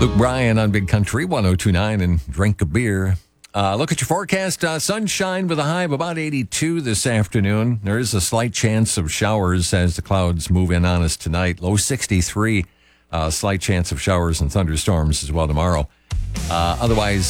Luke Bryan on Big Country 1029 and drink a beer. Look at your forecast. Sunshine with a high of about 82 this afternoon. There is a slight chance of showers as the clouds move in on us tonight. Low 63. Slight chance of showers and thunderstorms as well tomorrow. Otherwise,